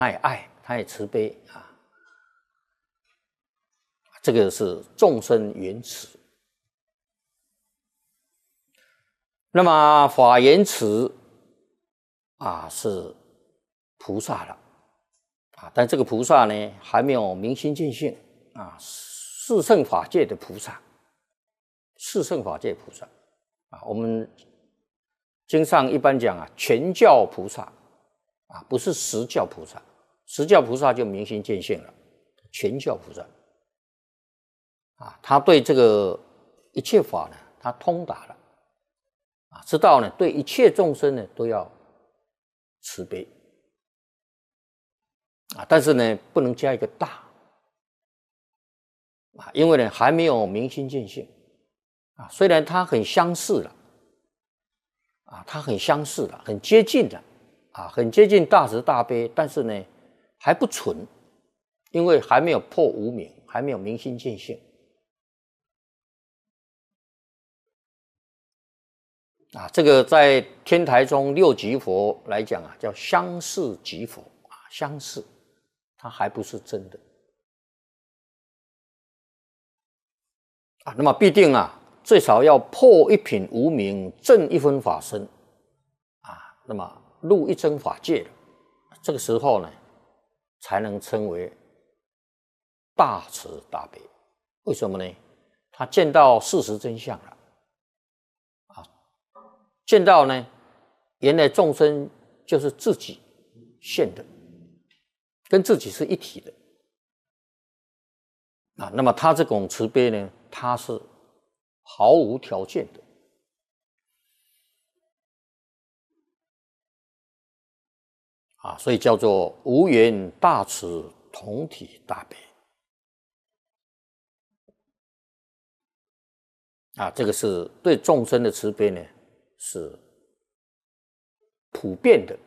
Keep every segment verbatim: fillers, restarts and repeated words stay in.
他也爱，他也慈悲啊。这个是众生缘慈。那么法缘慈啊，是菩萨了啊，但这个菩萨呢，还没有明心见性啊，四圣法界的菩萨，四圣法界菩萨啊，我们经上一般讲啊，全教菩萨啊，不是实教菩萨，实教菩萨就明心见性了，全教菩萨啊，他对这个一切法呢，他通达了啊，知道呢，对一切众生呢都要慈悲啊，但是呢，不能加一个大啊，因为呢还没有明心见性啊，虽然他很相似了啊，他很相似了，很接近了啊，很接近大慈大悲，但是呢还不纯，因为还没有破无明，还没有明心见性啊。这个在天台宗六级佛来讲啊，叫相似即佛啊，相似，它还不是真的啊。那么必定啊，最少要破一品无明，证一分法身啊，那么入一真法界了，这个时候呢，才能称为大慈大悲。为什么呢？他见到事实真相了啊，见到呢，原来众生就是自己现的，跟自己是一体的啊。那么他这种慈悲呢，他是毫无条件的啊，所以叫做无缘大慈，同体大悲啊。这个是对众生的慈悲呢，是普遍的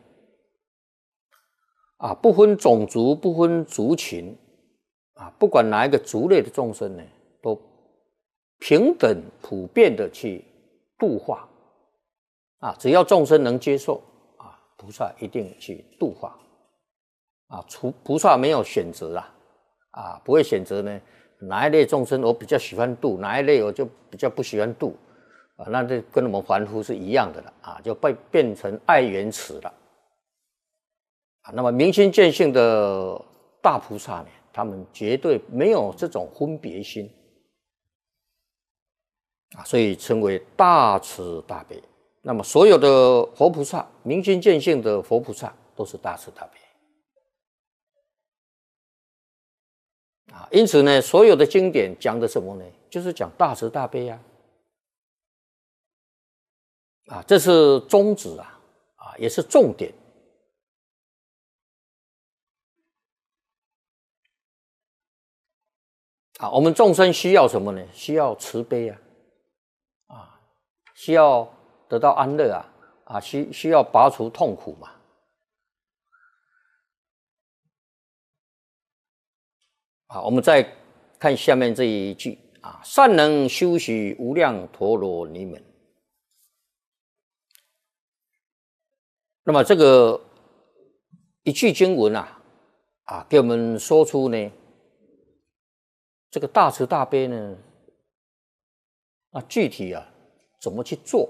啊，不分种族，不分族群啊，不管哪一个族类的众生呢，都平等普遍的去度化啊，只要众生能接受啊，菩萨一定去度化啊。除菩萨没有选择啦啊，不会选择呢哪一类众生我比较喜欢度，哪一类我就比较不喜欢度啊，那这跟我们凡夫是一样的了啊，就被变成爱缘慈了啊。那么明心见性的大菩萨呢，他们绝对没有这种分别心啊，所以称为大慈大悲。那么所有的佛菩萨，明心见性的佛菩萨都是大慈大悲啊。因此呢，所有的经典讲的什么呢？就是讲大慈大悲啊。啊，这是宗旨啊，啊，也是重点啊。我们众生需要什么呢？需要慈悲啊，啊，需要得到安乐啊，啊，需需要拔除痛苦嘛。啊，我们再看下面这一句啊，善能修习无量陀罗尼门。那么这个一句经文啊，啊，给我们说出呢，这个大慈大悲呢，那具体啊怎么去做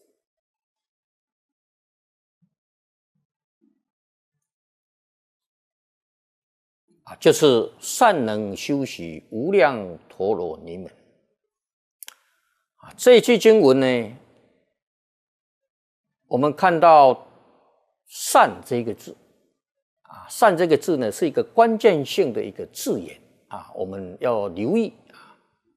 啊？就是善能修习无量陀罗尼门啊。这一句经文呢，我们看到善这个字啊，善这个字呢是一个关键性的一个字眼啊，我们要留意啊。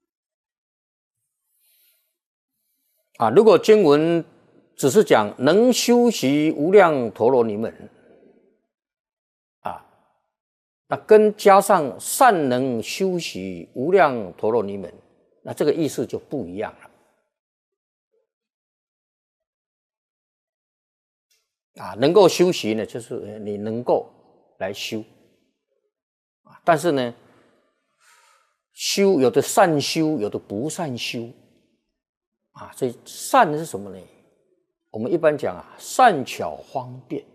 啊，如果经文只是讲能修习无量陀罗尼门啊，那跟加上善能修习无量陀罗尼门，那这个意思就不一样了。啊，能够修习呢，就是你能够来修啊。但是呢，修有的善修，有的不善修啊。所以善是什么呢？我们一般讲啊，善巧方便